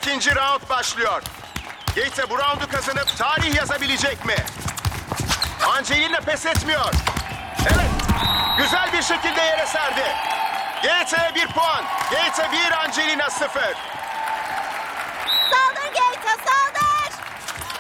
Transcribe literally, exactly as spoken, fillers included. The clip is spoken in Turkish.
İkinci round başlıyor. Gates bu roundu kazanıp tarih yazabilecek mi? Angelina pes etmiyor. Evet. Güzel bir şekilde yere serdi. Gates'e bir puan. Gates'e bir, Angelina sıfır.